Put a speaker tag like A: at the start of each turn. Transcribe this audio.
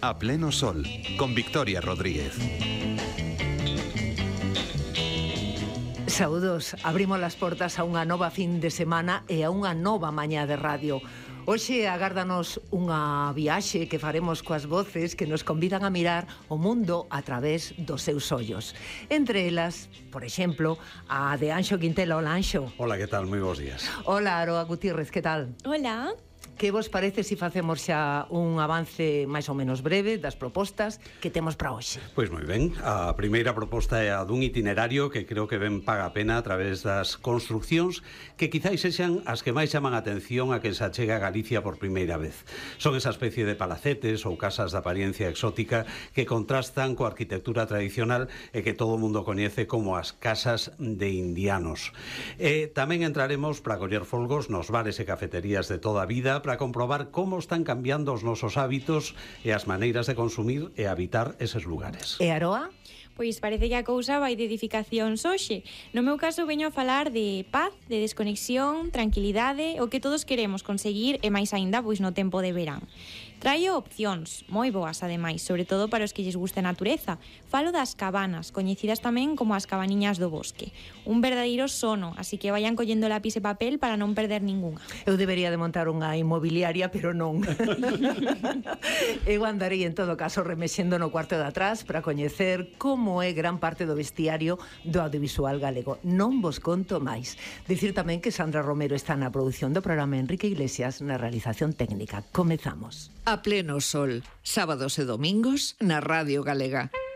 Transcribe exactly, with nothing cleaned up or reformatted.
A: A pleno sol, con Victoria Rodríguez.
B: Saúdos, abrimos as portas a unha nova fin de semana e a unha nova mañá de radio. Hoxe agárdanos unha viaxe que faremos coas voces que nos convidan a mirar o mundo a través dos seus ollos. Entre elas, por exemplo, a de Anxo Quintela. Hola, Anxo.
C: Hola, que tal? Moi bons días.
B: Hola, Aroa Gutiérrez, que tal?
D: Hola.
B: Que vos parece se facemos xa un avance máis ou menos breve das propostas que temos para hoxe?
C: Pois moi ben, a primeira proposta é a dun itinerario que creo que ben paga a pena a través das construccións que quizáis sexan as que máis chaman a atención a quen se achega a Galicia por primeira vez. Son esa especie de palacetes ou casas de apariencia exótica que contrastan coa arquitectura tradicional e que todo o mundo coñece como as casas de indianos. E tamén entraremos para coller folgos nos bares e cafeterías de toda a vida para comprobar como están cambiando os nosos hábitos e as maneiras de consumir e habitar eses lugares.
B: E Aroa?
D: Pois parece que a cousa vai de edificacións hoxe. No meu caso veño a falar de paz, de desconexión, tranquilidade, o que todos queremos conseguir e máis aínda pois no tempo de verán. Traio opcións moi boas ademais, sobre todo para os que lles guste a natureza. Falo das cabanas, coñecidas tamén como as cabaniñas do bosque. Un verdadeiro sono, así que vayan collendo lápis e papel para non perder ningunha.
B: Eu debería de montar unha inmobiliaria, pero non. Eu andarei en todo caso remexendo no cuarto de atrás para coñecer como é gran parte do vestiario do audiovisual galego. Non vos conto máis. Dicir tamén que Sandra Romero está na produción do programa, Enrique Iglesias na realización técnica. Comezamos.
E: A pleno sol, sábados e domingos na Radio Galega.